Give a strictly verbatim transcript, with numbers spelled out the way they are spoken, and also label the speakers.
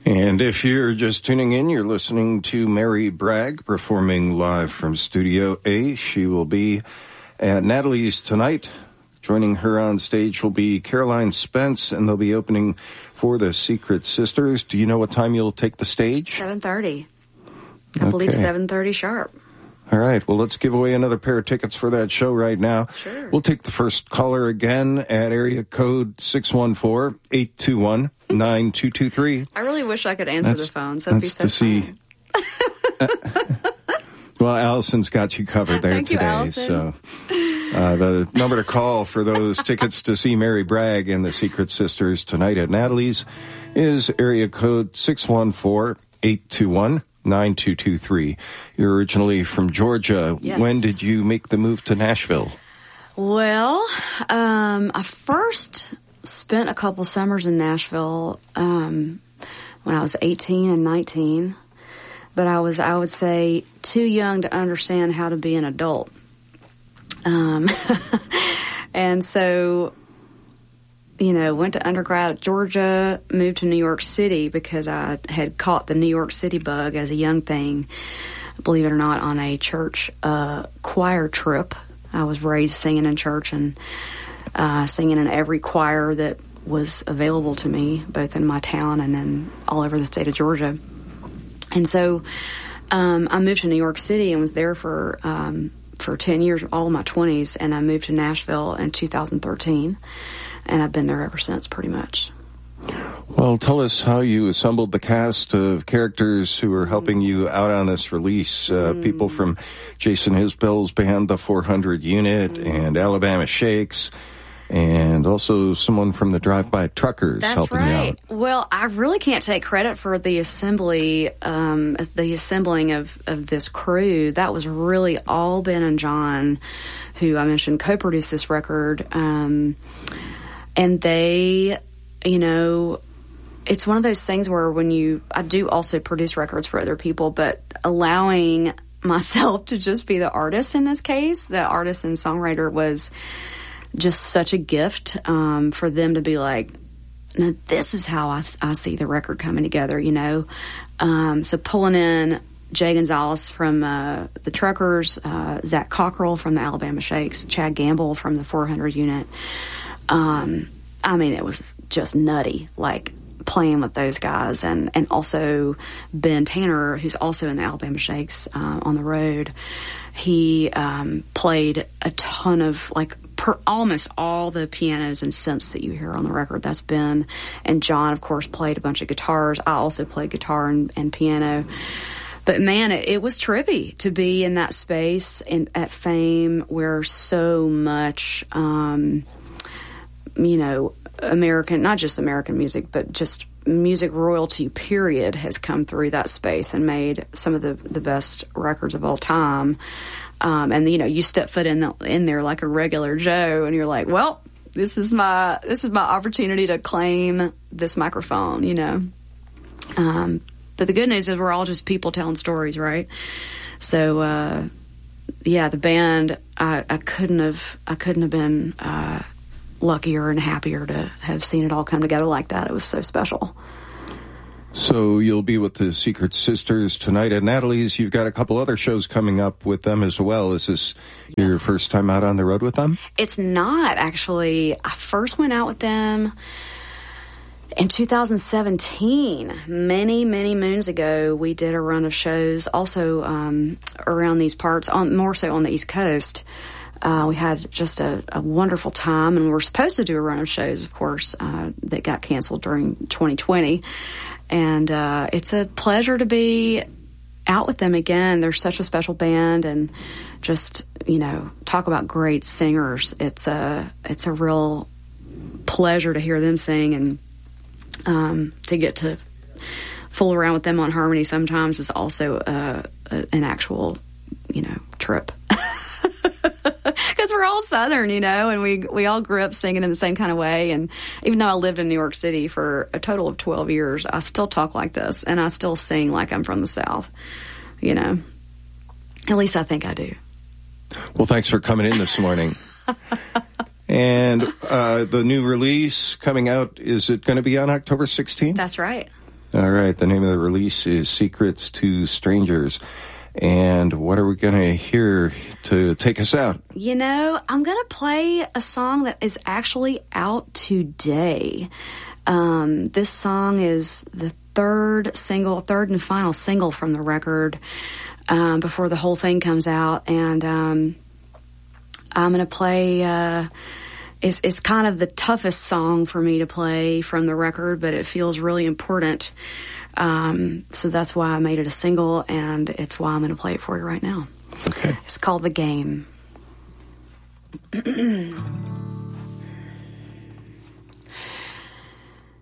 Speaker 1: And if you're just tuning in, you're listening to Mary Bragg performing live from Studio A. She will be at Natalie's tonight. Joining her on stage will be Caroline Spence, and they'll be opening for the Secret Sisters. Do you know what time you'll take the stage?
Speaker 2: seven thirty. I
Speaker 1: okay.
Speaker 2: believe seven thirty sharp.
Speaker 1: All right. Well, let's give away another pair of tickets for that show right now.
Speaker 2: Sure.
Speaker 1: We'll take the first caller again at area code six one four, eight two one, nine two two three.
Speaker 2: I really wish I could answer
Speaker 1: that's,
Speaker 2: the phones. That'd be so
Speaker 1: to see. uh, well, Allison's got you covered there
Speaker 2: Thank
Speaker 1: today.
Speaker 2: You, Allison.
Speaker 1: So uh, the number to call for those tickets to see Mary Bragg and the Secret Sisters tonight at Natalie's is area code six one four, eight two one, nine two two three. You're originally from Georgia.
Speaker 2: Yes.
Speaker 1: When did you make the move to Nashville?
Speaker 2: Well, um, I first spent a couple summers in Nashville um, when I was eighteen and nineteen, but I was, I would say, too young to understand how to be an adult. Um, and so, you know, went to undergrad at Georgia, moved to New York City because I had caught the New York City bug as a young thing, believe it or not, on a church uh, choir trip. I was raised singing in church and uh, singing in every choir that was available to me, both in my town and then all over the state of Georgia. And so um, I moved to New York City and was there for um, for ten years, all of my twenties, and I moved to Nashville in two thousand thirteen. And I've been there ever since, pretty much.
Speaker 1: Well, tell us how you assembled the cast of characters who are helping you out on this release. Uh, mm. People from Jason Isbell's band, The four hundred Unit, mm. and Alabama Shakes, and also someone from the Drive-By Truckers
Speaker 2: That's
Speaker 1: helping
Speaker 2: right.
Speaker 1: you out.
Speaker 2: Well, I really can't take credit for the assembly, um, the assembling of, of this crew. That was really all Ben and John, who I mentioned co-produced this record. Um, and they, you know, it's one of those things where when you, I do also produce records for other people, but allowing myself to just be the artist in this case, the artist and songwriter, was just such a gift um, for them to be like, no, this is how I, th- I see the record coming together, you know. Um, so pulling in Jay Gonzalez from uh, the Truckers, uh, Zach Cockrell from the Alabama Shakes, Chad Gamble from the four hundred Unit. Um, I mean, it was just nutty, like playing with those guys, and, and also Ben Tanner, who's also in the Alabama Shakes uh, on the road. He um, played a ton of, like, per, almost all the pianos and synths that you hear on the record. That's Ben. And John, of course, played a bunch of guitars. I also played guitar and, and piano. But, man, it, it was trippy to be in that space in, at Fame where so much, um, you know, American, not just American music, but just music royalty, period, has come through that space and made some of the, the best records of all time. Um, and, you know, you step foot in the, in there like a regular Joe, and you're like, well, this is my this is my opportunity to claim this microphone, you know. Um, but the good news is we're all just people telling stories, right? So, uh, yeah, the band, I, I couldn't have I couldn't have been uh, luckier and happier to have seen it all come together like that. It was so special.
Speaker 1: So you'll be with the Secret Sisters tonight at Natalie's. You've got a couple other shows coming up with them as well. Is this yes. your first time out on the road with them?
Speaker 2: It's not, actually. I first went out with them in two thousand seventeen. Many, many moons ago, we did a run of shows also um, around these parts, on more so on the East Coast. Uh, we had just a, a wonderful time, and we were supposed to do a run of shows, of course, uh, that got canceled during twenty twenty. And uh, it's a pleasure to be out with them again. They're such a special band, and just, you know, talk about great singers. It's a it's a real pleasure to hear them sing, and um, to get to fool around with them on harmony sometimes is also uh, a, an actual, you know, trip. Because we're all Southern, you know, and we we all grew up singing in the same kind of way. And even though I lived in New York City for a total of twelve years, I still talk like this, and I still sing like I'm from the South, you know. At least I think I do.
Speaker 1: Well, thanks for coming in this morning. And uh, the new release coming out, is it going to be on October sixteenth?
Speaker 2: That's right.
Speaker 1: All right, the name of the release is Secrets to Strangers. And what are we going to hear to take us out?
Speaker 2: You know, I'm going to play a song that is actually out today. Um, this song is the third single, third and final single from the record um, before the whole thing comes out. And um, I'm going to play... Uh, It's, it's kind of the toughest song for me to play from the record, but it feels really important. Um, so that's why I made it a single, and it's why I'm going to play it for you right now.
Speaker 1: Okay.
Speaker 2: It's called The Game.